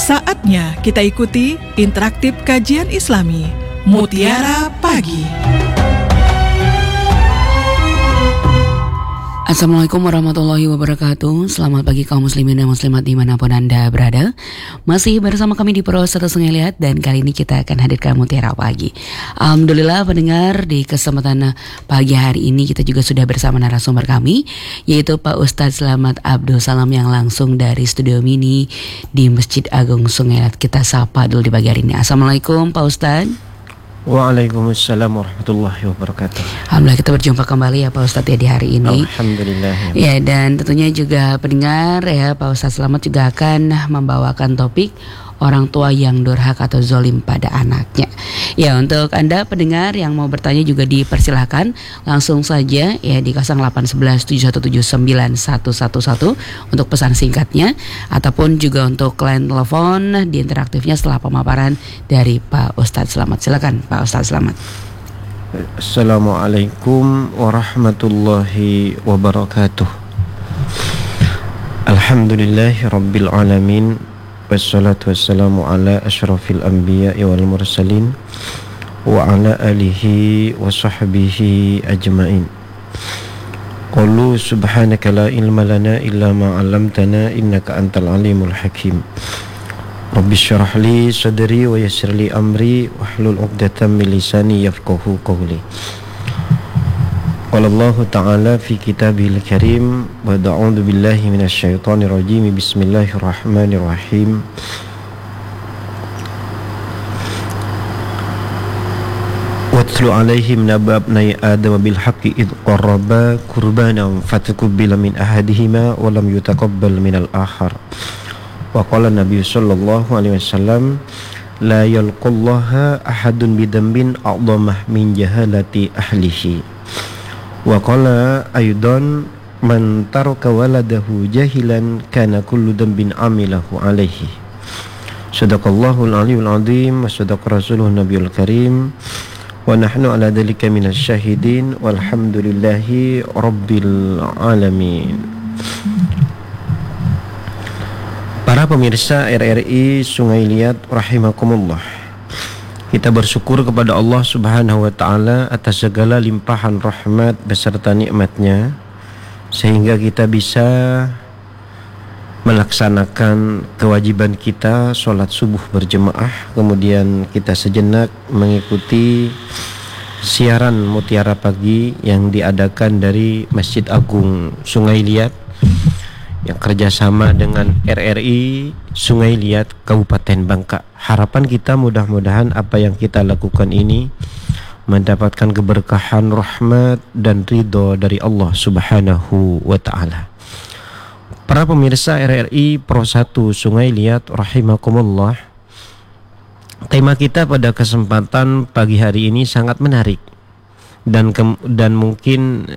Saatnya kita ikuti interaktif kajian Islami Mutiara Pagi. Assalamualaikum warahmatullahi wabarakatuh. Selamat pagi kaum muslimin dan muslimat dimanapun Anda berada. Masih bersama kami di Pro 1 Sungai Liat, dan kali ini kita akan hadirkan Mutiara Pagi. Alhamdulillah pendengar, di kesempatan pagi hari ini kita juga sudah bersama narasumber kami, yaitu Pak Ustadz Slamet Abdul Salam yang langsung dari studio mini di Masjid Agung Sungai Liat. Kita sapa dulu di pagi hari ini. Assalamualaikum Pak Ustadz. Waalaikumsalam warahmatullahi wabarakatuh. Alhamdulillah kita berjumpa kembali ya Pak Ustadz ya di hari ini. Alhamdulillah. Ya, dan tentunya juga pendengar ya, Pak Ustadz Slamet juga akan membawakan topik orang tua yang durhaka atau zolim pada anaknya. Ya, untuk Anda pendengar yang mau bertanya juga dipersilahkan langsung saja ya di 0811717911 untuk pesan singkatnya, ataupun juga untuk line telepon di interaktifnya setelah pemaparan dari Pak Ustadz Slamet. Silakan Pak Ustadz Slamet. Assalamualaikum warahmatullahi wabarakatuh. Alhamdulillahi rabbil alamin. Wassalatu wassalamu ala asyrafil anbiya wal mursalin wa ala alihi wa sahbihi ajmain. Qulu subhanaka la ilma lana illa ma 'allamtana innaka antal alimul hakim. Rabbi syrah li sadri wa yassir li amri wahlul 'uqdatam min lisani yafqahu qawli. Qala Allah Ta'ala fi kitabihil karim wa a'udzu billahi minasy syaithanir rajim. Bismillahirrahmanirrahim. Watlu 'alaihim naba ibnai Adam bil haqqi id qarraba qurbanan fataqabbala min ahadihima wa lam yutaqabbal min al-akhar. Wa qala Nabi sallallahu alaihi wasallam la yalqallaha ahadun bidambin a'dhamah min jahalati ahlihi. Wa qala aydan man taraka waladahu jahilan kana kullu dambin amilahu alaihi. Sadaqallahul aliyul azim wa sadaqa rasuluhu nabiyul karim wa nahnu ala dzalika minasy syahidin walhamdulillahi rabbil alamin. Para pemirsa RRI Sungai Liat rahimakumullah, kita bersyukur kepada Allah Subhanahu wa Ta'ala atas segala limpahan rahmat beserta nikmatnya, sehingga kita bisa melaksanakan kewajiban kita sholat subuh berjemaah. Kemudian kita sejenak mengikuti siaran Mutiara Pagi yang diadakan dari Masjid Agung Sungai Liat yang kerjasama dengan RRI Sungai Liat Kabupaten Bangka. Harapan kita mudah-mudahan apa yang kita lakukan ini mendapatkan keberkahan, rahmat dan ridho dari Allah Subhanahu wa Ta'ala. Para pemirsa RRI Pro 1 Sungai Liat rahimakumullah, tema kita pada kesempatan pagi hari ini sangat menarik dan mungkin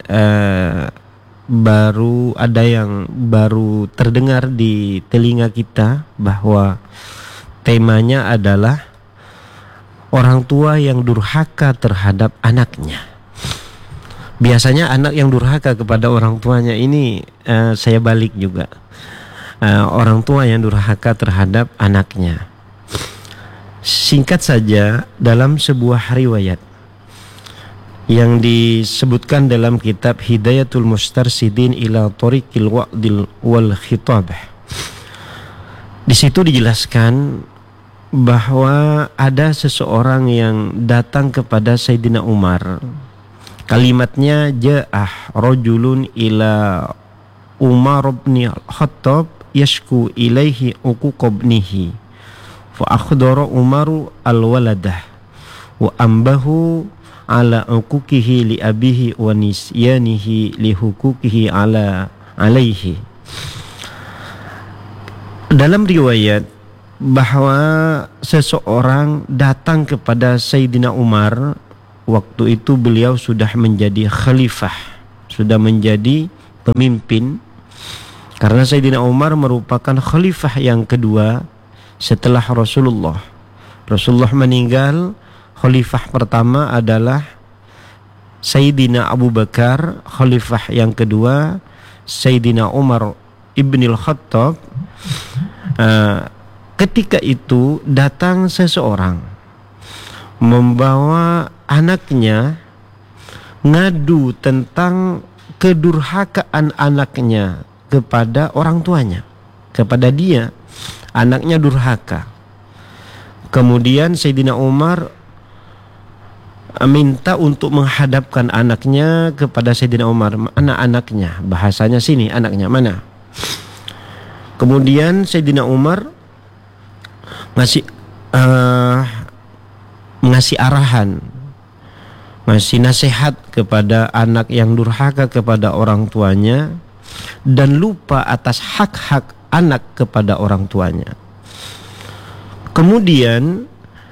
baru ada yang baru terdengar di telinga kita, bahwa temanya adalah orang tua yang durhaka terhadap anaknya. Biasanya anak yang durhaka kepada orang tuanya ini saya balik juga, orang tua yang durhaka terhadap anaknya. Singkat saja, dalam sebuah riwayat yang disebutkan dalam kitab Hidayatul Mustarsidin ila Thoriqil Wa'dil wal Khitab, di situ dijelaskan bahwa ada seseorang yang datang kepada Sayyidina Umar. Kalimatnya, ja'ah rajulun ila Umar bin Khattab yashku ilaihi uquqabnihi fa akhdara Umaru al-waladah wa ambahu ala uquqihi li abihi wa nisyanihi li huquqihi alaihi. Dalam riwayat bahwa seseorang datang kepada Sayyidina Umar. Waktu itu beliau sudah menjadi khalifah, sudah menjadi pemimpin, karena Sayyidina Umar merupakan khalifah yang kedua setelah Rasulullah. Rasulullah meninggal, khalifah pertama adalah Sayyidina Abu Bakar, khalifah yang kedua Sayyidina Umar ibnil Khattab. ketika itu datang seseorang membawa anaknya ngadu tentang kedurhakaan anaknya kepada orang tuanya, kepada dia, anaknya durhaka. Kemudian Sayyidina Umar minta untuk menghadapkan anaknya kepada Sayyidina Umar. Mana anaknya? Bahasanya sini, anaknya mana? Kemudian Sayyidina Umar ngasih arahan, ngasih nasihat kepada anak yang durhaka kepada orang tuanya dan lupa atas hak-hak anak kepada orang tuanya. Kemudian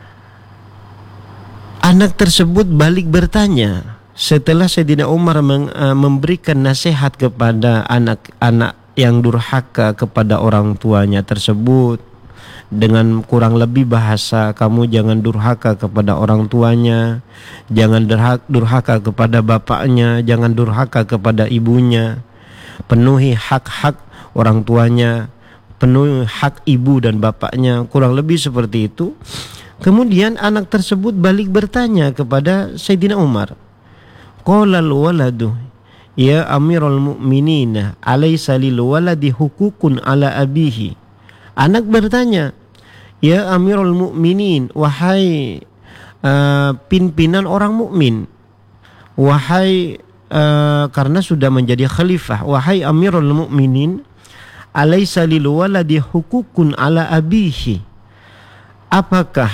anak tersebut balik bertanya setelah Sayyidina Umar memberikan nasihat kepada anak-anak yang durhaka kepada orang tuanya tersebut dengan kurang lebih bahasa, kamu jangan durhaka kepada orang tuanya, jangan durhaka kepada bapaknya, jangan durhaka kepada ibunya, penuhi hak-hak orang tuanya, penuhi hak ibu dan bapaknya, kurang lebih seperti itu. Kemudian anak tersebut balik bertanya kepada Sayyidina Umar, qalal waladu ya Amirul Mukminin, alaysa lil waladi hukukun ala abihi. Anak bertanya, ya Amirul Mukminin, wahai pimpinan orang mukmin, wahai karena sudah menjadi khalifah, wahai Amirul Mukminin, alaysa lil waladi hukukun ala abihi. Apakah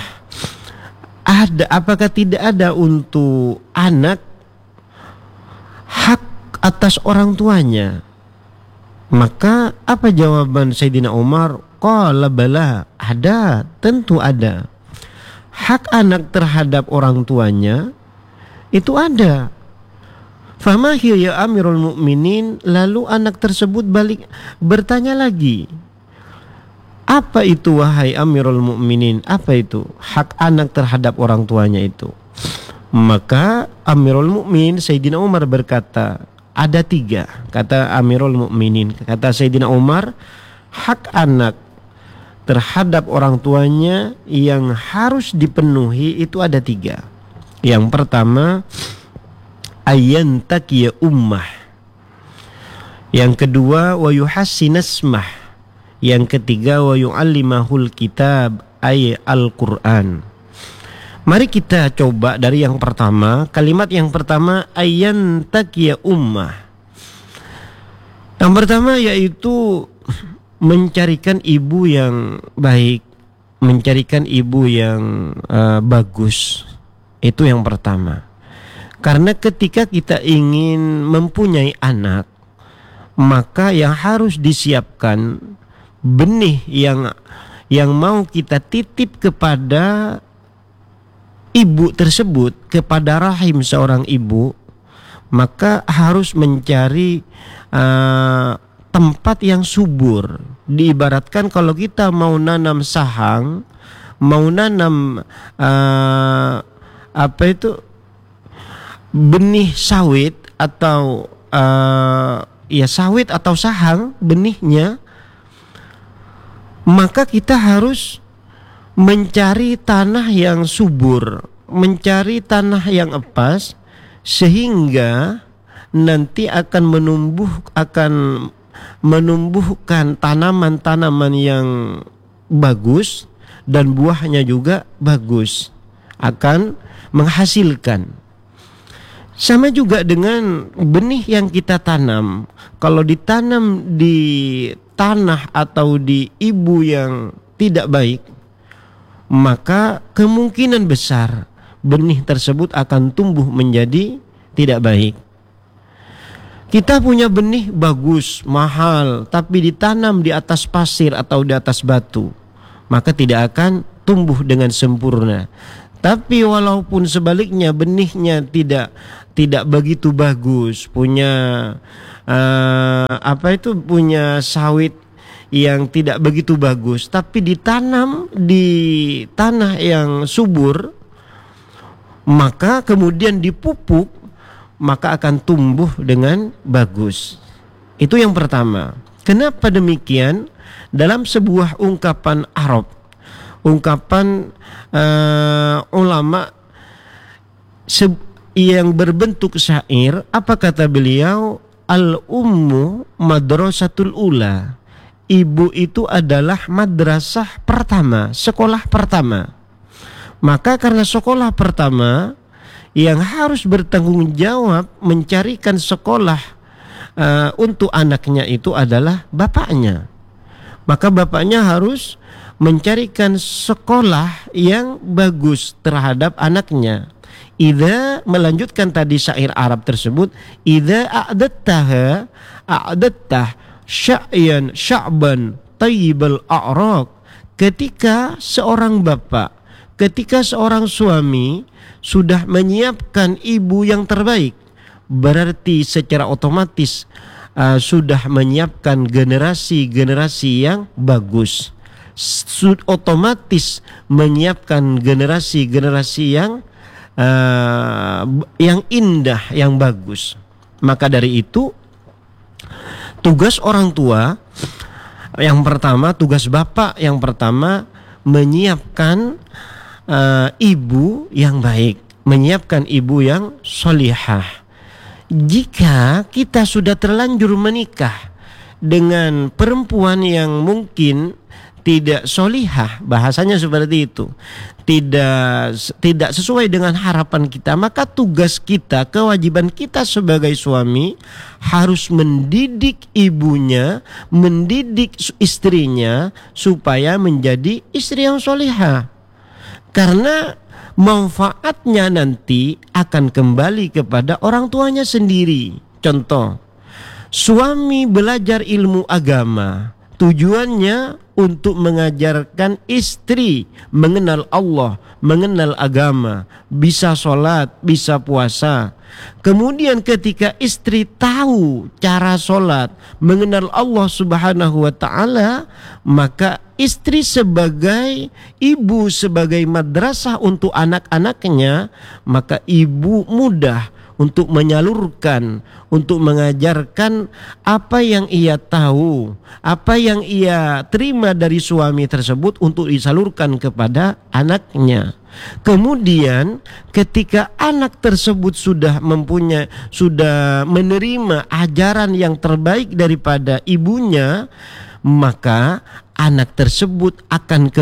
tidak ada untuk anak hak atas orang tuanya? Maka apa jawaban Sayyidina Umar? Qala bala, ada, tentu ada. Hak anak terhadap orang tuanya itu ada. Fama hiya ya Amirul Mukminin. Lalu anak tersebut balik bertanya lagi, apa itu wahai Amirul Mukminin? Apa itu hak anak terhadap orang tuanya itu? Maka Amirul Mukminin Sayyidina Umar berkata, ada 3. Kata Amirul Mukminin, kata Sayyidina Umar, hak anak terhadap orang tuanya yang harus dipenuhi itu ada 3. Yang pertama, ayyantakiya ummah. Yang kedua, wa yuhassinasmah. Yang ketiga, wa yu'allimahul kitab, ay Al-Quran. Mari kita coba dari yang pertama. Kalimat yang pertama, ayyantakiya ummah. Yang pertama yaitu mencarikan ibu yang baik, mencarikan ibu yang bagus. Itu yang pertama. Karena ketika kita ingin mempunyai anak, maka yang harus disiapkan benih yang mau kita titip kepada ibu tersebut, kepada rahim seorang ibu, maka harus mencari tempat yang subur. Diibaratkan kalau kita mau nanam sahang, mau nanam benih sawit atau sawit atau sahang benihnya, maka kita harus mencari tanah yang subur, mencari tanah yang epas, sehingga nanti akan menumbuhkan tanaman-tanaman yang bagus dan buahnya juga bagus, akan menghasilkan. Sama juga dengan benih yang kita tanam. Kalau ditanam di tanah atau di ibu yang tidak baik, maka kemungkinan besar benih tersebut akan tumbuh menjadi tidak baik. Kita punya benih bagus, mahal, tapi ditanam di atas pasir atau di atas batu, maka tidak akan tumbuh dengan sempurna. Tapi walaupun sebaliknya benihnya tidak begitu bagus, punya punya sawit yang tidak begitu bagus, tapi ditanam di tanah yang subur, maka kemudian dipupuk, maka akan tumbuh dengan bagus. Itu yang pertama. Kenapa demikian? Dalam sebuah ungkapan Arab ungkapan ulama yang berbentuk syair. Apa kata beliau? Al-ummu madrasatul ula. Ibu itu adalah madrasah pertama, sekolah pertama. Maka karena sekolah pertama, yang harus bertanggung jawab mencarikan sekolah untuk anaknya itu adalah bapaknya. Maka bapaknya harus mencarikan sekolah yang bagus terhadap anaknya. Idza, melanjutkan tadi syair Arab tersebut, idza a'dattaha a'dattah sya'yan sya'ban tayyibal a'raq. Ketika seorang bapak, ketika seorang suami sudah menyiapkan ibu yang terbaik, berarti secara otomatis sudah menyiapkan generasi-generasi yang bagus. Otomatis menyiapkan generasi-generasi yang indah, yang bagus. Maka dari itu tugas orang tua yang pertama, tugas bapak yang pertama, menyiapkan ibu yang baik, menyiapkan ibu yang solihah. Jika kita sudah terlanjur menikah dengan perempuan yang mungkin tidak solihah, bahasanya seperti itu, tidak sesuai dengan harapan kita, maka tugas kita, kewajiban kita sebagai suami harus mendidik ibunya, mendidik istrinya supaya menjadi istri yang solihah. Karena manfaatnya nanti akan kembali kepada orang tuanya sendiri. Contoh, suami belajar ilmu agama, tujuannya untuk mengajarkan istri mengenal Allah, mengenal agama, bisa sholat, bisa puasa. Kemudian ketika istri tahu cara sholat, mengenal Allah Subhanahu wa ta'ala, maka istri sebagai ibu, sebagai madrasah untuk anak-anaknya, maka ibu mudah untuk menyalurkan, untuk mengajarkan apa yang ia tahu, apa yang ia terima dari suami tersebut untuk disalurkan kepada anaknya. Kemudian ketika anak tersebut sudah menerima ajaran yang terbaik daripada ibunya, maka anak tersebut akan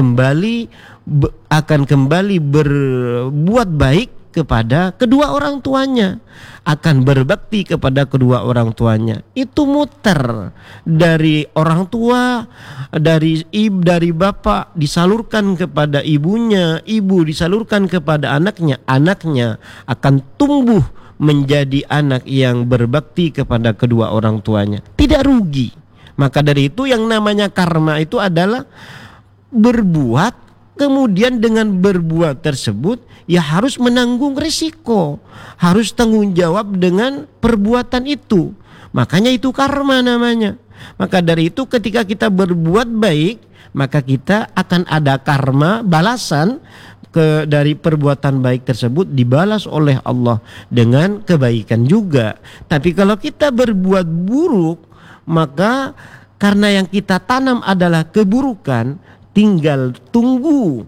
kembali berbuat baik kepada kedua orang tuanya, akan berbakti kepada kedua orang tuanya. Itu muter dari orang tua, dari bapak disalurkan kepada ibunya, ibu disalurkan kepada anaknya, anaknya akan tumbuh menjadi anak yang berbakti kepada kedua orang tuanya, tidak rugi. Maka dari itu yang namanya karma itu adalah berbuat, kemudian dengan berbuat tersebut ya harus menanggung risiko, harus tanggung jawab dengan perbuatan itu. Makanya itu karma namanya. Maka dari itu ketika kita berbuat baik, maka kita akan ada karma, balasan dari perbuatan baik tersebut dibalas oleh Allah dengan kebaikan juga. Tapi kalau kita berbuat buruk, maka karena yang kita tanam adalah keburukan, tinggal tunggu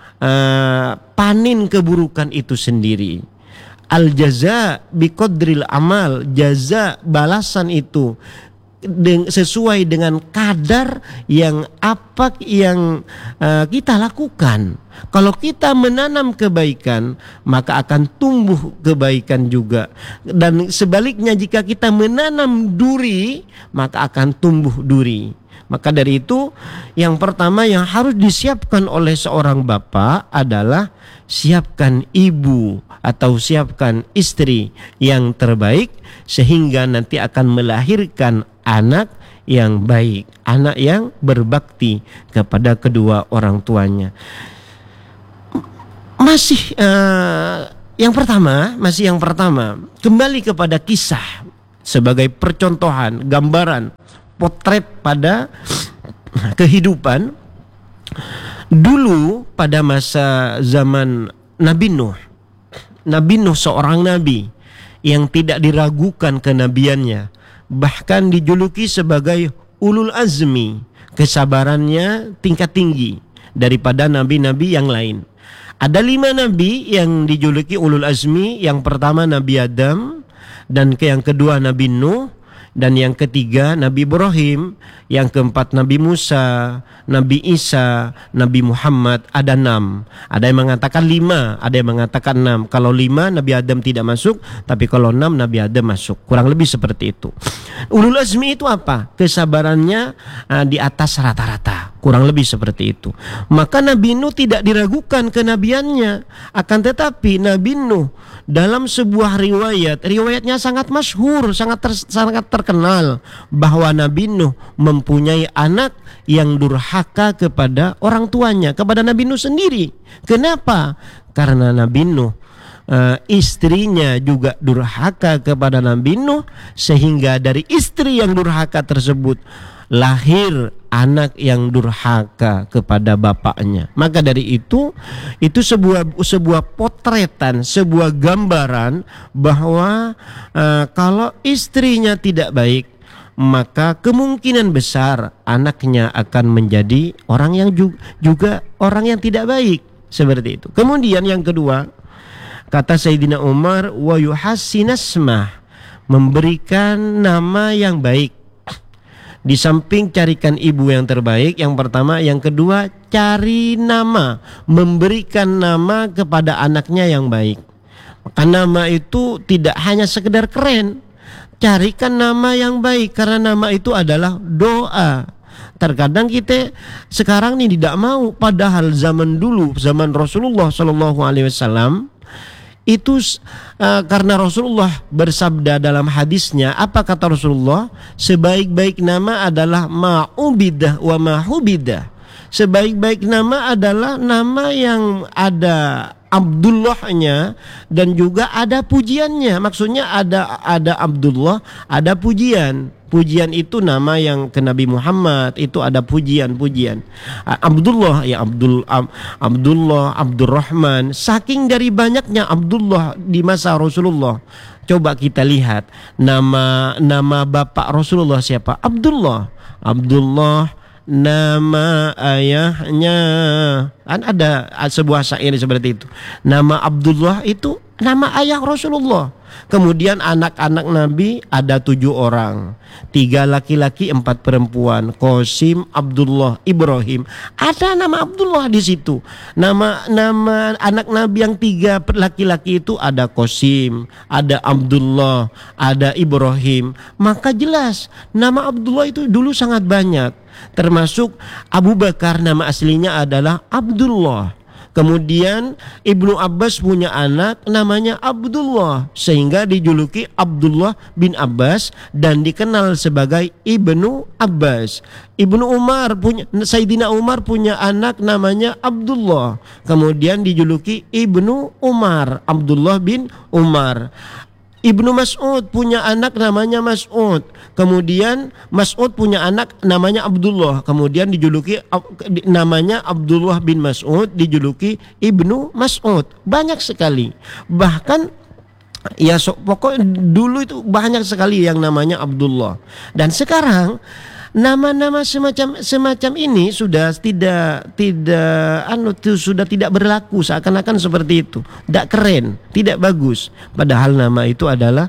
panen keburukan itu sendiri. Al jaza biqadril amal, jaza balasan itu sesuai dengan kadar yang kita lakukan. Kalau kita menanam kebaikan, maka akan tumbuh kebaikan juga. Dan sebaliknya jika kita menanam duri, maka akan tumbuh duri. Maka dari itu yang pertama yang harus disiapkan oleh seorang bapak adalah siapkan ibu atau siapkan istri yang terbaik, sehingga nanti akan melahirkan anak yang baik, anak yang berbakti kepada kedua orang tuanya. Masih yang pertama kembali kepada kisah sebagai percontohan, gambaran, potret pada kehidupan. Dulu pada masa zaman Nabi Nuh seorang nabi yang tidak diragukan kenabiannya, bahkan dijuluki sebagai ulul azmi, kesabarannya tingkat tinggi. daripada nabi-nabi yang lain. Ada 5 nabi yang dijuluki ulul azmi. Yang pertama Nabi Adam, dan yang kedua Nabi Nuh, dan yang ketiga Nabi Ibrahim, yang keempat Nabi Musa, Nabi Isa, Nabi Muhammad. Ada 6. Ada yang mengatakan 5, ada yang mengatakan 6. Kalau 5 Nabi Adam tidak masuk, tapi kalau 6 Nabi Adam masuk. Kurang lebih seperti itu. Ulul azmi itu apa? Kesabarannya di atas rata-rata. Kurang lebih seperti itu. Maka Nabi Nuh tidak diragukan kenabiannya. Akan tetapi Nabi Nuh dalam sebuah riwayatnya sangat masyhur, sangat terkenal, bahwa Nabi Nuh mempunyai anak yang durhaka kepada orang tuanya, kepada Nabi Nuh sendiri. Kenapa? Karena Nabi Nuh istrinya juga durhaka kepada Nabi Nuh, sehingga dari istri yang durhaka tersebut lahir anak yang durhaka kepada bapaknya. Maka dari itu sebuah potretan, sebuah gambaran bahwa kalau istrinya tidak baik, maka kemungkinan besar anaknya akan menjadi orang yang juga orang yang tidak baik. Seperti itu. Kemudian yang kedua, kata Sayyidina Umar, wa yuhassinasmah, memberikan nama yang baik. Di samping carikan ibu yang terbaik, yang pertama, yang kedua cari nama, memberikan nama kepada anaknya yang baik. Maka nama itu tidak hanya sekedar keren, carikan nama yang baik, karena nama itu adalah doa. Terkadang kita sekarang ini tidak mau, padahal zaman dulu, zaman Rasulullah SAW itu karena Rasulullah bersabda dalam hadisnya, apa kata Rasulullah? Sebaik-baik nama adalah ma'ubidah wa ma'hubidah. Sebaik-baik nama adalah nama yang ada Abdullahnya dan juga ada pujiannya. Maksudnya ada Abdullah, ada pujian. Pujian itu nama yang ke Nabi Muhammad, itu ada pujian-pujian. Abdullah, ya Abdullah, Abdurrahman. Saking dari banyaknya Abdullah di masa Rasulullah. Coba kita lihat nama bapak Rasulullah siapa? Abdullah. Nama ayahnya, kan ada sebuah syair seperti itu. Nama Abdullah itu nama ayah Rasulullah. Kemudian anak-anak Nabi ada 7 orang, 3 laki-laki 4 perempuan. Qasim, Abdullah, Ibrahim. Ada nama Abdullah di situ. Nama anak Nabi yang 3 laki-laki itu ada Qasim, ada Abdullah, ada Ibrahim. Maka jelas nama Abdullah itu dulu sangat banyak. Termasuk Abu Bakar, nama aslinya adalah Abdullah. Kemudian Ibnu Abbas punya anak namanya Abdullah, sehingga dijuluki Abdullah bin Abbas dan dikenal sebagai Ibnu Abbas. Sayyidina Umar punya anak namanya Abdullah, kemudian dijuluki Ibnu Umar, Abdullah bin Umar. Ibnu Mas'ud punya anak namanya Mas'ud. Kemudian Mas'ud punya anak namanya Abdullah. Kemudian dijuluki namanya Abdullah bin Mas'ud, dijuluki Ibnu Mas'ud. Banyak sekali. Bahkan pokoknya dulu itu banyak sekali yang namanya Abdullah. Dan sekarang nama-nama semacam ini sudah tidak berlaku, seakan-akan seperti itu. Tidak keren, tidak bagus. Padahal nama itu adalah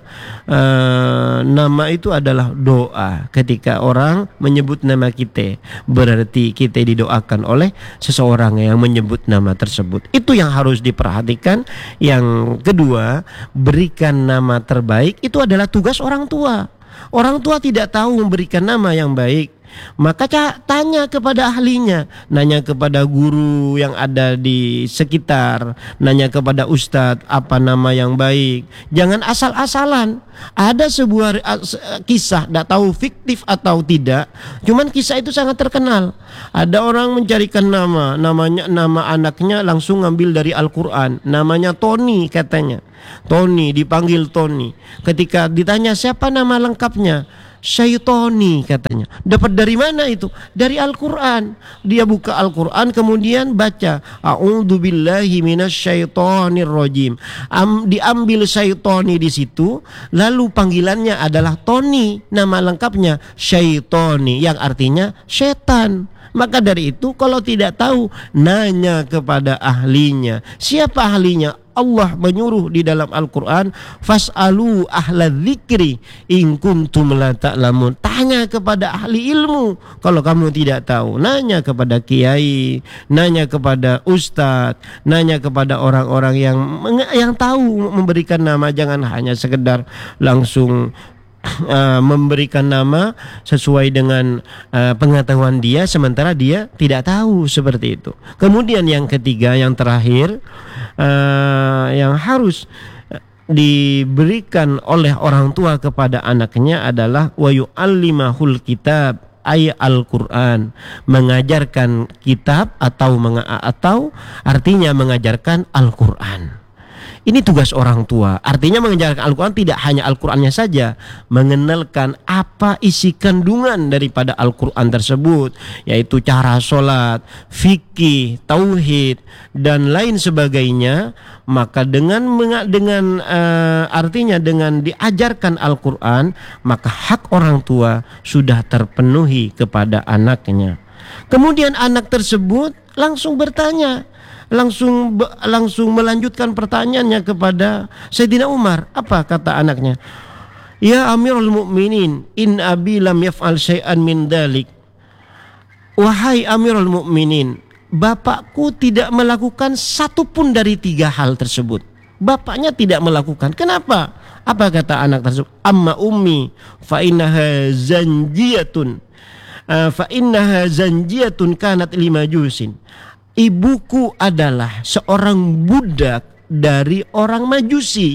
doa. Ketika orang menyebut nama kita, berarti kita didoakan oleh seseorang yang menyebut nama tersebut. Itu yang harus diperhatikan. Yang kedua, berikan nama terbaik. Itu adalah tugas orang tua. Orang tua tidak tahu memberikan nama yang baik, maka tanya kepada ahlinya, nanya kepada guru yang ada di sekitar, nanya kepada ustadz apa nama yang baik. Jangan asal-asalan. Ada sebuah kisah, tidak tahu fiktif atau tidak, cuman kisah itu sangat terkenal. Ada orang mencarikan nama anaknya langsung ngambil dari Al-Quran. Namanya Tony katanya. Tony, dipanggil Tony. Ketika ditanya siapa nama lengkapnya, Syaitoni katanya. Dapat dari mana itu? Dari Al-Quran. Dia buka Al-Quran kemudian baca A'udzubillahi minasyaitonir rajim. Diambil Syaitoni di situ, lalu panggilannya adalah Tony. Nama lengkapnya Syaitoni, yang artinya setan. Maka dari itu kalau tidak tahu, nanya kepada ahlinya. Siapa ahlinya? Allah menyuruh di dalam Al-Quran, fas'alu ahla dzikri in kuntum la ta'lamun. Tanya kepada ahli ilmu kalau kamu tidak tahu. Nanya kepada kiai, nanya kepada ustadz, nanya kepada orang-orang yang tahu memberikan nama. Jangan hanya sekedar langsung memberikan nama sesuai dengan pengetahuan dia, sementara dia tidak tahu, seperti itu. Kemudian yang ketiga, yang terakhir, yang harus diberikan oleh orang tua kepada anaknya adalah wa yu'allimahul kitab, ayat Al-Quran, mengajarkan kitab atau artinya mengajarkan Al-Quran. Ini tugas orang tua. Artinya mengajarkan Al-Quran tidak hanya Al-Qurannya saja, mengenalkan apa isi kandungan daripada Al-Quran tersebut, yaitu cara sholat, fikih, tauhid, dan lain sebagainya. Maka artinya dengan diajarkan Al-Quran, maka hak orang tua sudah terpenuhi kepada anaknya. Kemudian anak tersebut langsung bertanya, langsung melanjutkan pertanyaannya kepada Sayyidina Umar. Apa kata anaknya? Ya Amirul Mukminin, in abi lam yaf'al syai'an min dalik. Wahai Amirul Mukminin, bapakku tidak melakukan satu pun dari 3 hal tersebut. Bapaknya tidak melakukan. Kenapa? Apa kata anak tersebut? Amma ummi fa innaha zanjiyatun. Fa innaha zanjiyatun kanat limajusin. Ibuku adalah seorang budak dari orang Majusi.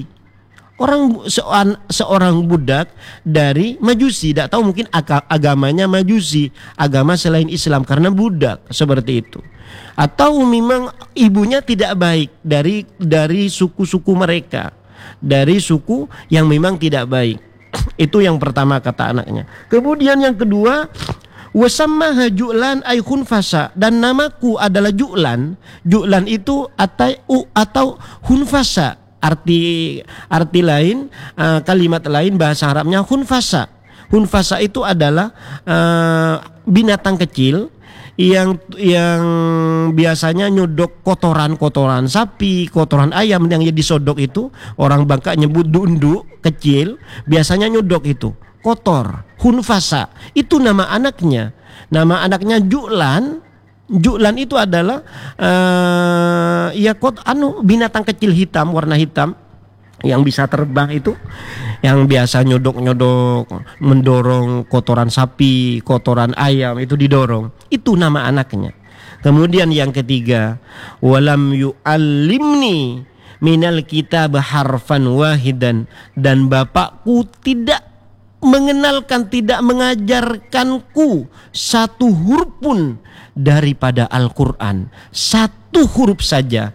Seorang budak dari Majusi. Tidak tahu, mungkin agamanya Majusi, agama selain Islam, karena budak, seperti itu. Atau memang ibunya tidak baik dari suku-suku mereka, dari suku yang memang tidak baik. Itu yang pertama kata anaknya. Kemudian yang kedua, wasammaha Ju'lan ay khunfasa, dan namaku adalah Ju'lan. Ju'lan itu atau khunfasa. Arti lain, kalimat lain bahasa Arabnya khunfasa. Khunfasa itu adalah binatang kecil yang biasanya nyodok kotoran sapi, kotoran ayam yang disodok itu. Orang Bangka nyebut dunduk kecil, biasanya nyodok itu kotor. Khunfasa itu nama anaknya. Nama anaknya Ju'lan. Ju'lan itu adalah binatang kecil hitam, warna hitam, yang bisa terbang itu, yang biasa nyodok mendorong kotoran sapi, kotoran ayam, itu didorong. Itu nama anaknya. Kemudian yang ketiga, walam yu'allimni minal kitab harfan wahidan, dan bapakku tidak mengenalkan, tidak mengajarkanku satu huruf pun daripada Al-Quran, satu huruf saja.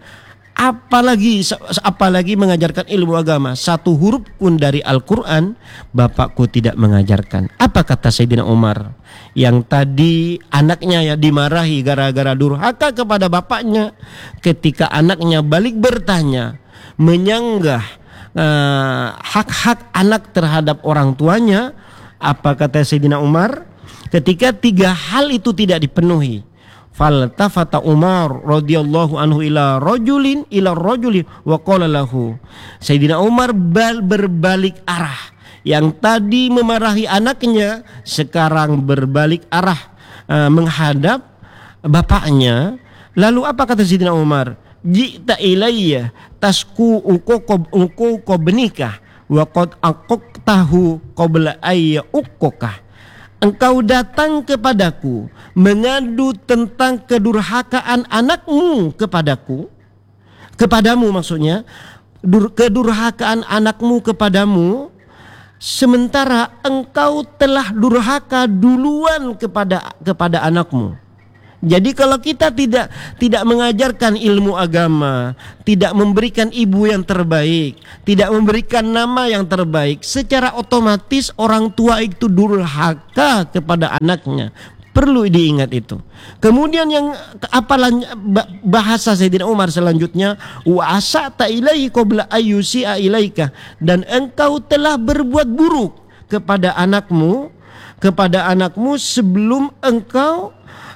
Apalagi mengajarkan ilmu agama, satu huruf pun dari Al-Quran bapakku tidak mengajarkan. Apa kata Sayyidina Umar? Yang tadi anaknya dimarahi gara-gara durhaka kepada bapaknya, ketika anaknya balik bertanya, menyanggah hak-hak anak terhadap orang tuanya. Apa kata Sayyidina Umar? Ketika 3 hal itu tidak dipenuhi, faltafata Umar radhiyallahu anhu ila rajuli wa qala lahu. Sayyidina Umar berbalik arah. Yang tadi memarahi anaknya, sekarang berbalik arah menghadap bapaknya. Lalu apa kata Sayyidina Umar? Jita ilayya tasku uko benikah wa qad aqaqtahu qabla ayya uqqah. Engkau datang kepadaku mengadu tentang kedurhakaan anakmu kepadamu maksudnya kedurhakaan anakmu kepadamu, sementara engkau telah durhaka duluan kepada anakmu. Jadi kalau kita tidak mengajarkan ilmu agama, tidak memberikan ibu yang terbaik, tidak memberikan nama yang terbaik, secara otomatis orang tua itu durhaka kepada anaknya. Perlu diingat itu. Kemudian yang bahasa Sayyidina Umar selanjutnya, wa asa'ta ilaihi qabla ayyusi'a ilaika, dan engkau telah berbuat buruk kepada anakmu sebelum engkau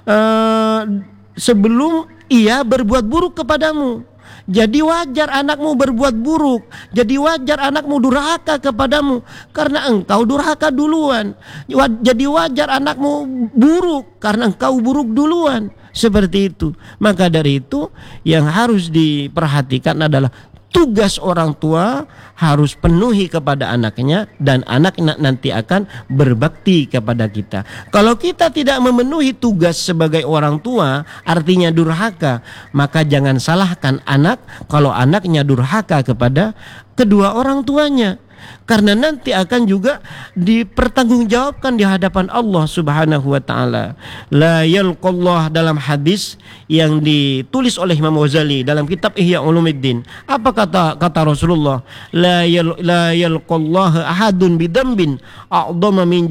sebelum ia berbuat buruk kepadamu. Jadi wajar anakmu berbuat buruk. Jadi wajar anakmu durhaka kepadamu karena engkau durhaka duluan. Jadi wajar anakmu buruk karena engkau buruk duluan. Seperti itu. Maka dari itu yang harus diperhatikan adalah tugas orang tua harus penuhi kepada anaknya, dan anak nanti akan berbakti kepada kita. Kalau kita tidak memenuhi tugas sebagai orang tua, artinya durhaka, maka jangan salahkan anak kalau anaknya durhaka kepada kedua orang tuanya. Karena nanti akan juga dipertanggungjawabkan di hadapan Allah Subhanahu wa taala. La yalqallah, dalam hadis yang ditulis oleh Imam Ghazali dalam kitab Ihya Ulumuddin. Apa kata Rasulullah? La yalqallah ahadun bidambin a'dhama min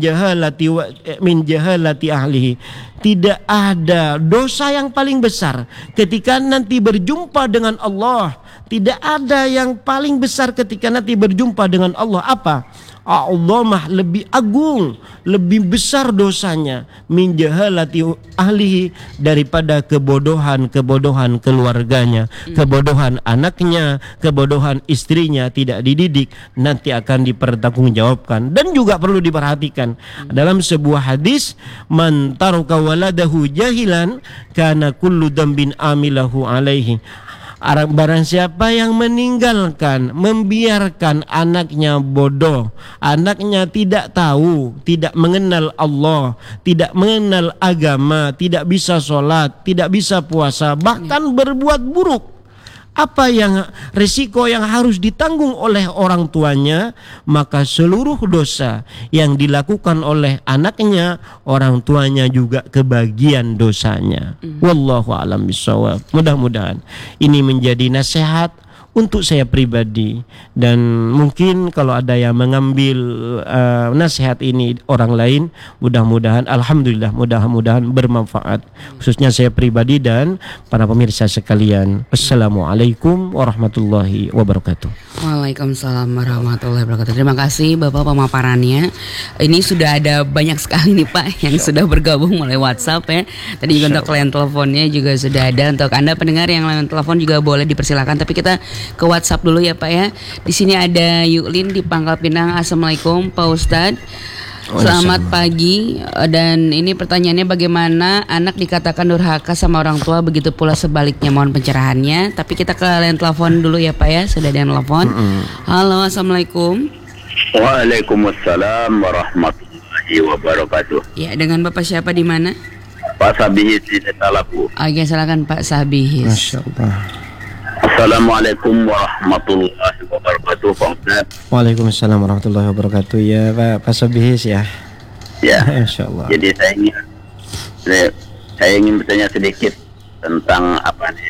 jahalati ahlihi. Tidak ada dosa yang paling besar ketika nanti berjumpa dengan Allah. Tidak ada yang paling besar ketika nanti berjumpa dengan Allah. Apa? A'dhamah, lebih agung, lebih besar dosanya min jahalati ahlihi, daripada kebodohan keluarganya, kebodohan anaknya, kebodohan istrinya tidak dididik, nanti akan dipertanggungjawabkan. Dan juga perlu diperhatikan dalam sebuah hadis, man taraka waladahu jahilan kana kullu dambin amilahu alaihi. Barang siapa yang meninggalkan, membiarkan anaknya bodoh, anaknya tidak tahu, tidak mengenal Allah, tidak mengenal agama, tidak bisa sholat, tidak bisa puasa, bahkan berbuat buruk, apa yang risiko yang harus ditanggung oleh orang tuanya, maka seluruh dosa yang dilakukan oleh anaknya, orang tuanya juga kebagian dosanya. Wallahu a'lam bishawab. Mudah-mudahan ini menjadi nasihat untuk saya pribadi, dan mungkin kalau ada yang mengambil nasihat ini orang lain, mudah-mudahan alhamdulillah, mudah-mudahan bermanfaat, khususnya saya pribadi dan para pemirsa sekalian. Assalamualaikum warahmatullahi wabarakatuh. Waalaikumsalam warahmatullahi wabarakatuh. Terima kasih Bapak pemaparannya. Ini sudah ada banyak sekali nih Pak yang sudah bergabung melalui WhatsApp ya. Tadi juga untuk line teleponnya juga sudah ada. Untuk Anda pendengar yang line telepon juga boleh dipersilakan, tapi kita ke WhatsApp dulu ya Pak ya. Di sini ada Yuklin di Pangkal Pinang. Assalamualaikum Pak Ustadz. Selamat pagi. Dan ini pertanyaannya, bagaimana anak dikatakan durhaka sama orang tua, begitu pula sebaliknya, mohon pencerahannya. Tapi kita ke line telepon dulu ya Pak ya. Sudah ada yang telepon. Halo, assalamualaikum. Waalaikumsalam warahmatullahi wabarakatuh. Ya, dengan Bapak siapa di mana? Pak Sabihis di Talabu. Oke, silakan Pak Sabihis. Masya Allah. Assalamualaikum warahmatullahi wabarakatuh, Pak Ustaz. Waalaikumsalam warahmatullahi wabarakatuh. Ya Pak Sabihis ya. Ya. Masya Allah. Jadi saya ingin bertanya sedikit tentang apa nih?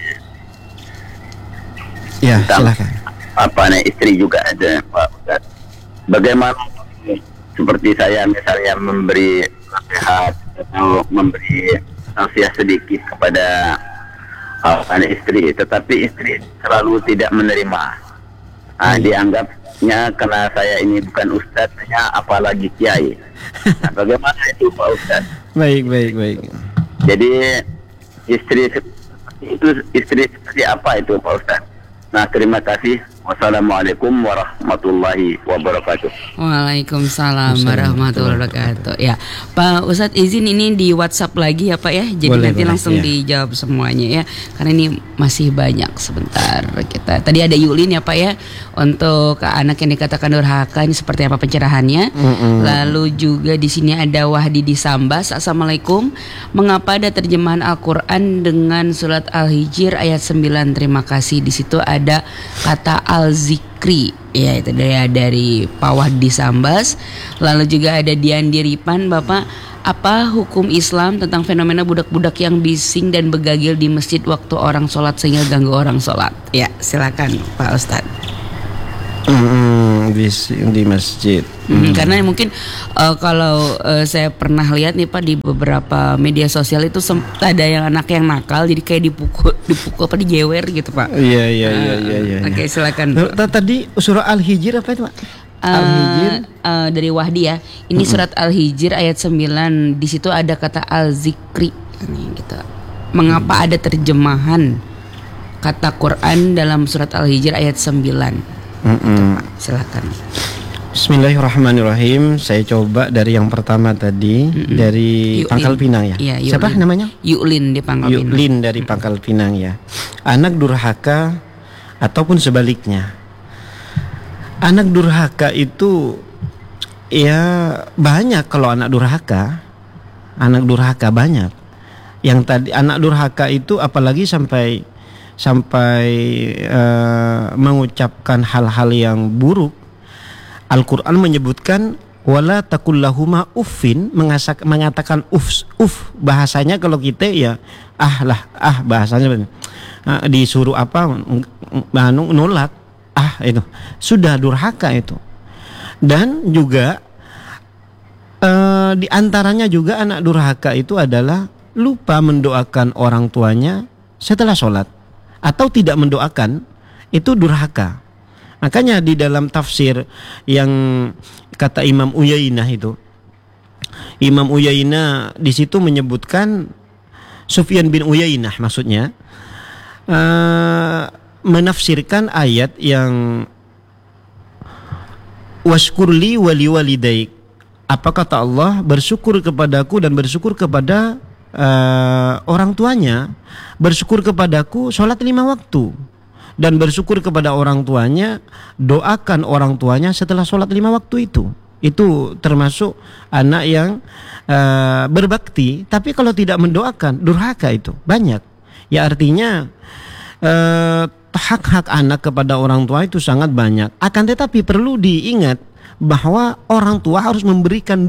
Ya, tentang silakan. apa nih, istri juga ada Pak Ustaz. Bagaimana seperti saya misalnya memberi nasihat atau memberi nasihat sedikit kepada istri, tetapi istri selalu tidak menerima. Dianggapnya karena saya ini bukan ustadznya, apalagi kiai. Nah, bagaimana itu Pak Ustaz? Baik. Jadi istri seperti apa itu Pak Ustaz? Nah, terima kasih. Wassalamualaikum warahmatullahi wabarakatuh. Waalaikumsalam warahmatullahi wabarakatuh. Ya, Pak Ustadz izin ini di WhatsApp lagi ya Pak ya. Jadi boleh, nanti langsung ya. dijawab semuanya ya. Karena ini masih banyak sebentar kita. Tadi ada Yulin ya Pak ya. Untuk anak yang dikatakan durhaka, ini seperti apa pencerahannya? Lalu juga di sini ada Wahdi di Sambas. Assalamualaikum. Mengapa ada terjemahan Al-Qur'an dengan surat Al-Hijr ayat 9? Terima kasih. Di situ ada kata Al-Zikri, ya itu dari Pak Wahdi Sambas. Lalu juga ada Dian Diripan, Bapak, apa hukum Islam tentang fenomena budak-budak yang bising dan begagil di masjid waktu orang sholat sehingga ganggu orang sholat? Ya, silakan Pak Ustadz. Bising di masjid. Karena mungkin kalau saya pernah lihat nih Pak di beberapa media sosial itu ada yang anak yang nakal, jadi kayak dipukul apa dijewer gitu Pak. Iya. Oke, silakan. Tadi surah Al-Hijr apa itu Pak? Al-Hijr dari Wahdi ya. Ini surat Al-Hijr ayat 9. Di situ ada kata Al-Zikri. Ini kita. Mengapa ada terjemahan kata Quran dalam surat Al-Hijr ayat 9? Itu, Pak. Silakan. Bismillahirrahmanirrahim. Saya coba dari yang pertama tadi, dari Yu'lin. Pangkal Pinang ya. Iya, Siapa Yu'lin. namanya? Yu'lin di Pangkal Pinang. Yu'lin dari Pangkal Pinang ya. Anak durhaka ataupun sebaliknya. Anak durhaka itu ya banyak. Kalau anak durhaka banyak. Yang tadi anak durhaka itu apalagi sampai mengucapkan hal-hal yang buruk. Al-Quran menyebutkan wala takullahuma uffin, mengatakan uff bahasanya kalau kita ya bahasanya disuruh apa nolak itu sudah durhaka itu. Dan juga di antaranya juga anak durhaka itu adalah lupa mendoakan orang tuanya setelah sholat atau tidak mendoakan, itu durhaka. Makanya di dalam tafsir yang kata Imam Uyainah itu, Imam Uyainah di situ menyebutkan, Sufyan bin Uyainah maksudnya menafsirkan ayat yang washkurli wali walidaik. Apa kata Allah? Bersyukur kepadaku dan bersyukur kepada orang tuanya. Bersyukur kepadaku sholat 5 waktu, dan bersyukur kepada orang tuanya, doakan orang tuanya setelah sholat 5 waktu itu. Itu termasuk anak yang berbakti. Tapi kalau tidak mendoakan, durhaka itu banyak. Ya artinya hak-hak anak kepada orang tua itu sangat banyak. Akan tetapi perlu diingat bahwa orang tua harus memberikan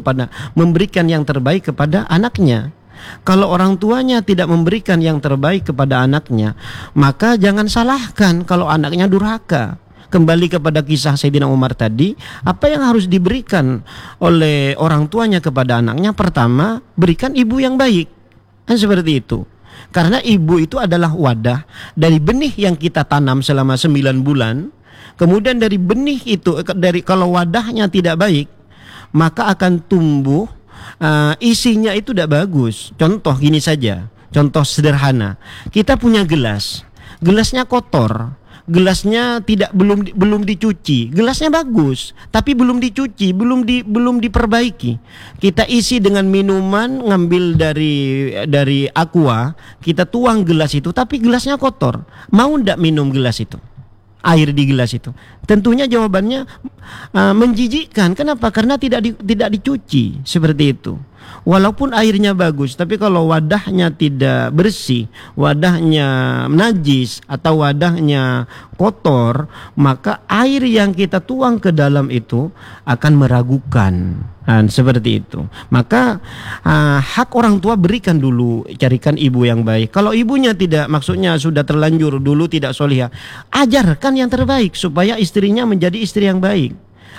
yang terbaik kepada anaknya. Kalau orang tuanya tidak memberikan yang terbaik kepada anaknya, maka jangan salahkan kalau anaknya durhaka. Kembali kepada kisah Sayyidina Umar tadi, apa yang harus diberikan oleh orang tuanya kepada anaknya? Pertama, berikan ibu yang baik. Kan seperti itu. Karena ibu itu adalah wadah dari benih yang kita tanam selama 9 bulan. Kemudian dari benih itu, kalau wadahnya tidak baik, maka akan tumbuh isinya itu tidak bagus. Contoh gini saja, contoh sederhana. Kita punya gelasnya kotor, gelasnya belum dicuci. Gelasnya bagus, tapi belum dicuci, belum diperbaiki. Kita isi dengan minuman, ngambil dari aqua, kita tuang gelas itu, tapi gelasnya kotor. Mau ndak minum gelas itu? Air di gelas itu? Tentunya jawabannya menjijikkan. Kenapa? Karena tidak dicuci seperti itu. Walaupun airnya bagus, tapi kalau wadahnya tidak bersih, wadahnya najis atau wadahnya kotor, maka air yang kita tuang ke dalam itu akan meragukan. Seperti itu. Maka hak orang tua berikan dulu, carikan ibu yang baik. Kalau ibunya tidak, maksudnya sudah terlanjur dulu tidak solihah, ajarkan yang terbaik supaya istrinya menjadi istri yang baik.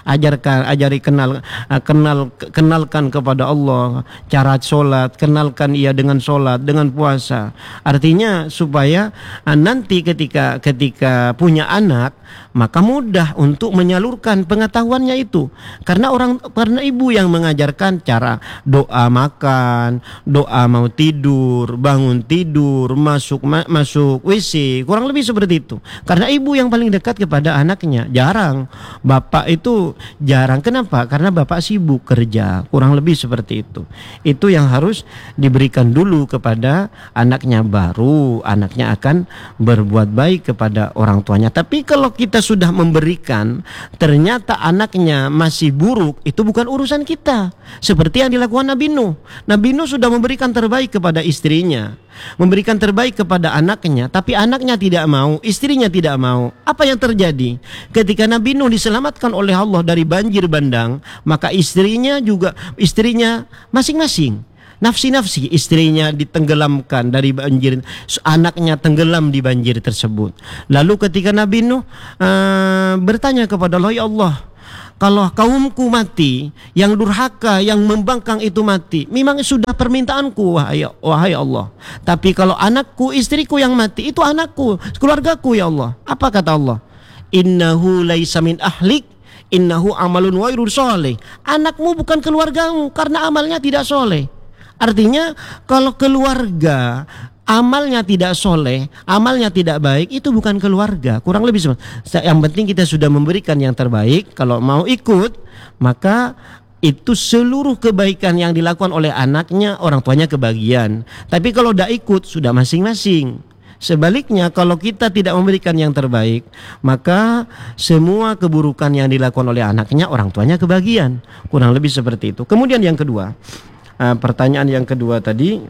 Kenalkan kepada Allah cara sholat, kenalkan ia dengan sholat, dengan puasa. Artinya supaya nanti ketika punya anak, maka mudah untuk menyalurkan pengetahuannya itu. Karena ibu yang mengajarkan cara doa makan, doa mau tidur, bangun tidur, masuk WC, kurang lebih seperti itu. Karena ibu yang paling dekat kepada anaknya. Jarang bapak itu, jarang. Kenapa? Karena bapak sibuk kerja, kurang lebih seperti itu. Itu yang harus diberikan dulu kepada anaknya, baru anaknya akan berbuat baik kepada orang tuanya. Tapi kalau kita sudah memberikan, ternyata anaknya masih buruk, itu bukan urusan kita. Seperti yang dilakukan Nabi Nuh. Nabi Nuh sudah memberikan terbaik kepada istrinya, memberikan terbaik kepada anaknya, tapi anaknya tidak mau, istrinya tidak mau. Apa yang terjadi? Ketika Nabi Nuh diselamatkan oleh Allah dari banjir bandang, maka istrinya masing-masing nafsi-nafsi, istrinya ditenggelamkan dari banjir, anaknya tenggelam di banjir tersebut. Lalu ketika Nabi Nuh bertanya kepada Allah, ya Allah, kalau kaumku mati, yang durhaka, yang membangkang itu mati, memang sudah permintaanku, wahai Allah. Tapi kalau anakku, istriku yang mati, itu anakku, keluargaku, ya Allah. Apa kata Allah? Innahu laisa min ahlik, innahu amalun wairur soleh. Anakmu bukan keluargamu, karena amalnya tidak soleh. Artinya kalau keluarga amalnya tidak soleh, amalnya tidak baik, itu bukan keluarga. Kurang lebih yang penting kita sudah memberikan yang terbaik. Kalau mau ikut, maka itu seluruh kebaikan yang dilakukan oleh anaknya, orang tuanya kebagian. Tapi kalau tidak ikut, sudah masing-masing. Sebaliknya, kalau kita tidak memberikan yang terbaik, maka semua keburukan yang dilakukan oleh anaknya, orang tuanya kebagian. Kurang lebih seperti itu. Kemudian yang kedua, pertanyaan yang kedua tadi,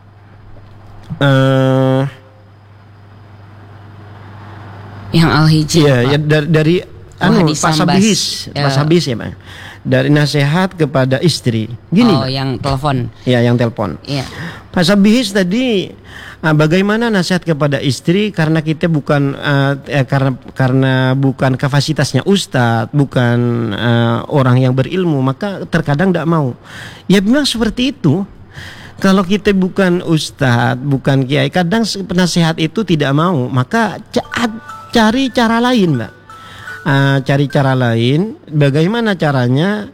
yang Al-Hijr, ya, dari Pak Sabihis ya, Pak. Dari nasihat kepada istri. Gini, Pak. Yang telepon. Ya, yang telepon. Iya. Pak Sabihis tadi, bagaimana nasihat kepada istri karena kita bukan karena bukan kapasitasnya ustadz, bukan orang yang berilmu, maka terkadang tidak mau. Ya memang seperti itu. Kalau kita bukan ustadz, bukan kiai, kadang nasihat itu tidak mau, maka cari cara lain, Mbak. Cari cara lain. Bagaimana caranya?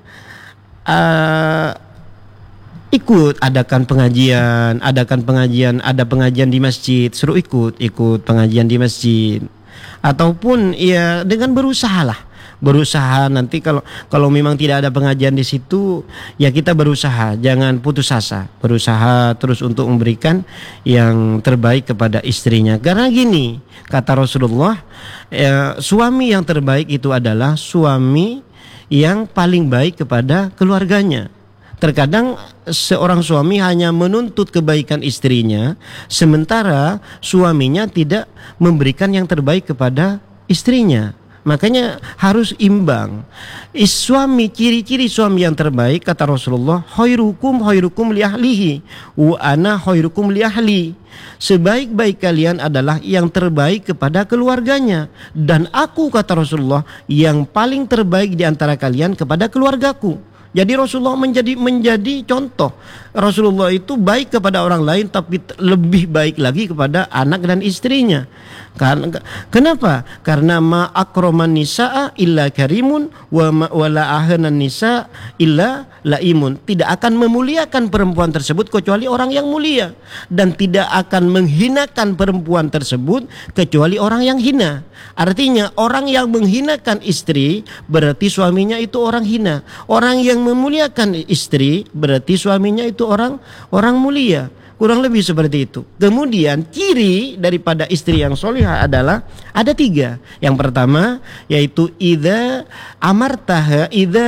Ikut, adakan pengajian, ada pengajian di masjid, suruh ikut pengajian di masjid. Ataupun ya dengan berusaha nanti kalau memang tidak ada pengajian di situ, ya kita berusaha, jangan putus asa, berusaha terus untuk memberikan yang terbaik kepada istrinya. Karena gini, kata Rasulullah, suami yang terbaik itu adalah suami yang paling baik kepada keluarganya. Terkadang seorang suami hanya menuntut kebaikan istrinya, sementara suaminya tidak memberikan yang terbaik kepada istrinya. Makanya harus imbang. Ciri-ciri suami yang terbaik, kata Rasulullah, khairukum li ahlihi wa ana khairukum li ahli. Sebaik-baik kalian adalah yang terbaik kepada keluarganya, dan aku, kata Rasulullah, yang paling terbaik di antara kalian kepada keluargaku. Jadi Rasulullah menjadi contoh. Rasulullah itu baik kepada orang lain, tapi lebih baik lagi kepada anak dan istrinya. Kenapa? Karena ma akraman nisaa illa karimun wa la ahanan nisa illa laimun. Tidak akan memuliakan perempuan tersebut kecuali orang yang mulia, dan tidak akan menghinakan perempuan tersebut kecuali orang yang hina. Artinya orang yang menghinakan istri berarti suaminya itu orang hina. Orang yang memuliakan istri berarti suaminya itu orang mulia. Kurang lebih seperti itu. Kemudian ciri daripada istri yang solihah adalah ada 3. Yang pertama yaitu idza amartaha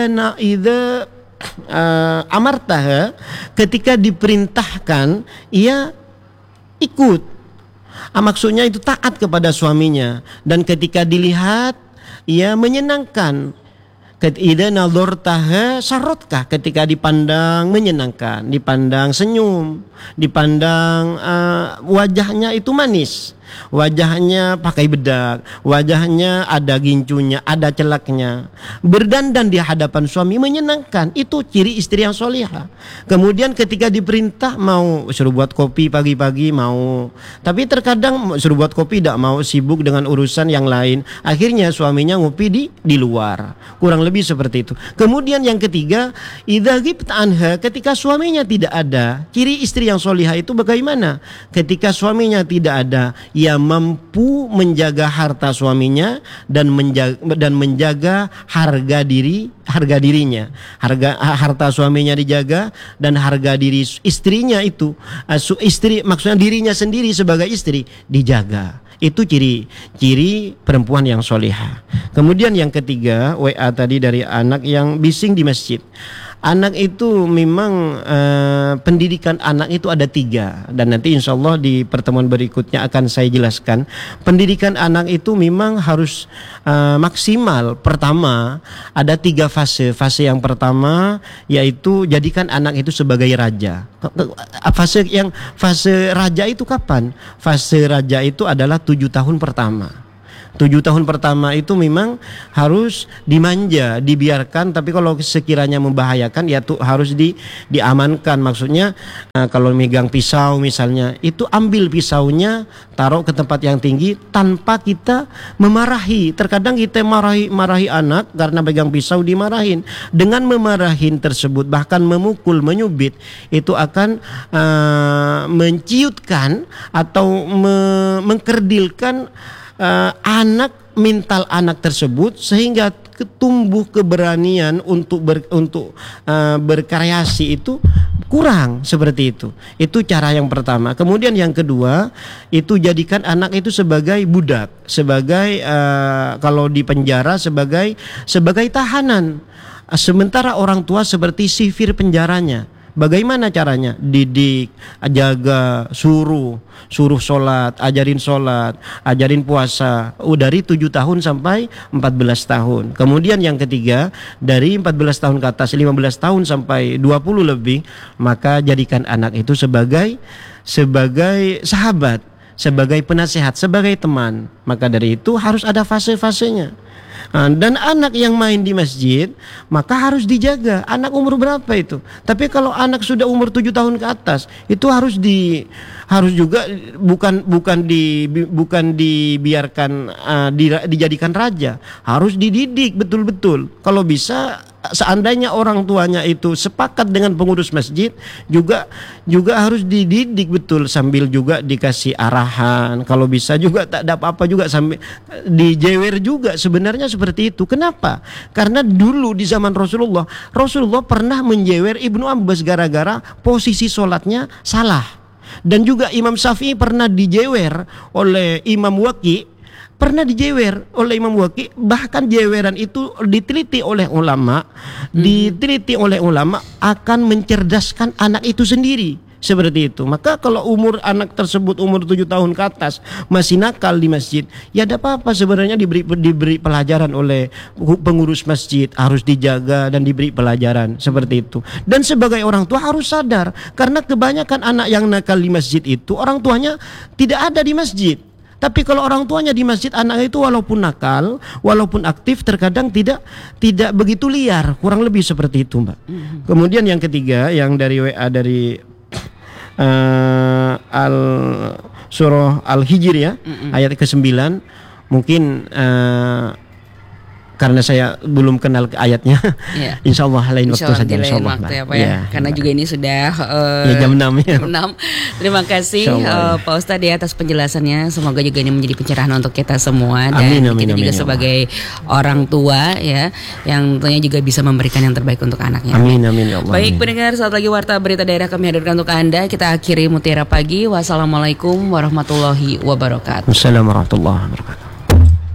amartaha, ketika diperintahkan ia ikut. Maksudnya itu taat kepada suaminya, dan ketika dilihat ia menyenangkan. Idza nadhartaha sarotkah, ketika dipandang menyenangkan, dipandang senyum, dipandang wajahnya itu manis, wajahnya pakai bedak, wajahnya ada gincunya, ada celaknya, berdandan di hadapan suami menyenangkan. Itu ciri istri yang solihah. Kemudian ketika diperintah mau suruh buat kopi pagi-pagi mau, tapi terkadang suruh buat kopi tidak mau, sibuk dengan urusan yang lain, akhirnya suaminya ngopi di luar. Kurang lebih seperti itu. Kemudian yang ketiga, idza ghibta anha, ketika suaminya tidak ada. Ciri istri yang solihah itu bagaimana? Ketika suaminya tidak ada, ia mampu menjaga harta suaminya dan menjaga harga dirinya. Harta suaminya dijaga dan harga diri istrinya itu, maksudnya dirinya sendiri sebagai istri dijaga. Itu ciri perempuan yang solihah. Kemudian yang ketiga, WA tadi dari anak yang bising di masjid. Anak itu memang pendidikan anak itu ada 3, dan nanti insya Allah di pertemuan berikutnya akan saya jelaskan. Pendidikan anak itu memang harus maksimal. Pertama ada 3 fase. Fase yang pertama yaitu jadikan anak itu sebagai raja. Fase raja itu kapan? Fase raja itu adalah 7 tahun pertama. 7 tahun pertama itu memang harus dimanja, dibiarkan, tapi kalau sekiranya membahayakan ya tuh harus diamankan. Maksudnya kalau megang pisau misalnya, itu ambil pisaunya, taruh ke tempat yang tinggi tanpa kita memarahi. Terkadang kita marahi anak karena pegang pisau, dimarahin. Dengan memarahin tersebut, bahkan memukul, menyubit, itu akan menciutkan atau mengkerdilkan mental anak tersebut, sehingga tumbuh keberanian untuk berkreasi itu kurang, seperti itu. Itu cara yang pertama. Kemudian yang kedua, itu jadikan anak itu sebagai budak, sebagai kalau di penjara sebagai tahanan. Sementara orang tua seperti sipir penjaranya. Bagaimana caranya? Didik, jaga, suruh sholat, ajarin puasa. Dari 7 tahun sampai 14 tahun. Kemudian yang ketiga, dari 14 tahun ke atas, 15 tahun sampai 20 lebih, maka jadikan anak itu sebagai sahabat, sebagai penasehat, sebagai teman. Maka dari itu harus ada fase-fasenya. Dan anak yang main di masjid maka harus dijaga. Anak umur berapa itu? Tapi kalau anak sudah umur 7 tahun ke atas, itu harus juga bukan dibiarkan dijadikan raja, harus dididik betul-betul. Kalau bisa, seandainya orang tuanya itu sepakat dengan pengurus masjid, juga harus dididik betul, sambil juga dikasih arahan. Kalau bisa juga tak ada apa-apa juga, sambil dijewer juga. Sebenarnya seperti itu. Kenapa? Karena dulu di zaman Rasulullah pernah menjewer Ibnu Abbas gara-gara posisi sholatnya salah. Dan juga Imam Syafi'i pernah dijewer oleh Imam Waqi'. Bahkan jeweran itu diteliti oleh ulama, akan mencerdaskan anak itu sendiri, seperti itu. Maka kalau umur anak tersebut umur 7 tahun ke atas masih nakal di masjid, ya ada apa-apa sebenarnya diberi pelajaran oleh pengurus masjid, harus dijaga dan diberi pelajaran seperti itu. Dan sebagai orang tua harus sadar, karena kebanyakan anak yang nakal di masjid itu orang tuanya tidak ada di masjid. Tapi kalau orang tuanya di masjid, anak itu walaupun nakal, walaupun aktif, terkadang tidak begitu liar, kurang lebih seperti itu, Mbak. Kemudian yang ketiga, yang dari WA dari surah Al-Hijr ya, ayat ke-9, mungkin karena saya belum kenal ke ayatnya, yeah. Insya Allah lain waktu saja. Insya Allah, ya. Karena juga ini sudah jam 6 ya. Jam 6. Terima kasih Pak Ustadz ya atas penjelasannya. Semoga juga ini menjadi pencerahan untuk kita semua, dan kita juga sebagai orang tua ya, yang tentunya juga bisa memberikan yang terbaik untuk anaknya. Amin ya Allah. Baik pendengar, saat lagi Warta Berita Daerah kami hadirkan untuk Anda. Kita akhiri Mutiara Pagi. Wassalamualaikum warahmatullahi wabarakatuh. Wassalamualaikum warahmatullahi wabarakatuh.